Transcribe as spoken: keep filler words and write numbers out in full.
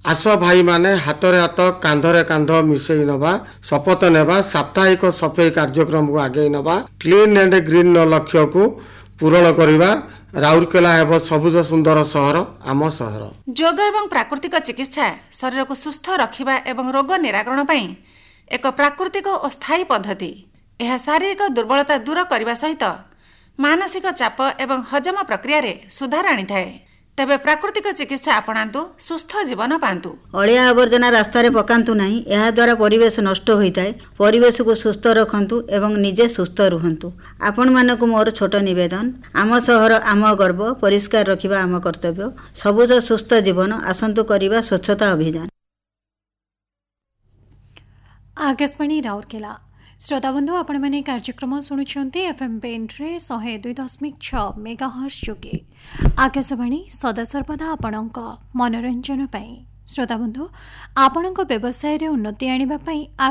आस भाई माने हाथरे हाथ कांधरे कांध मिसई नवा शपथ नेबा साप्ताहिक सफाई कार्यक्रम को आगे नवा क्लीन एंड ग्रीन लक्ष्य को पूरण करवा राउरकेला हेब सबुज सुंदर सहर आम सहर। योग एवं प्राकृतिक चिकित्सा शरीर को सुस्थ रखिबा एवं रोग निराकरण पई एक प्राकृतिक और स्थायी पद्धति। यह शारीरिक दुर्बलता दूर करने सहित मानसिक चाप एवं हजम प्रक्रिया रे सुधार आनी थाए। तेबे प्राकृतिक चिकित्सा आपणातु सुस्थ जीवन पांतु। अलिया आवर्जना रास्ता रे पकांतु नहीं। यह द्वारा परिवेश नष्ट होता है। परिवेश को सुस्थ रखंतु एवं निजे सुस्थ रुहंतु। आपण मानकु मोर छोट निवेदन, आम सहर आम गर्व, परिष्कार रखिबा आम कर्तव्य। सबुज सुस्थ जीवन आसंतु करिबा स्वच्छता अभियान। आकाशवाणी राउरकेला। श्रोता बंधु आपण मैंने कार्यक्रम शुणुंटे एफएम बेंड्रे शहे दुई दशमिक छ मेगाहर्ट्ज जोगे आकाशवाणी सदा सर्वदा आपणक मनोरंजन पाई। श्रोता बंधु आपणक व्यवसाय रे उन्नति आनिबा पाई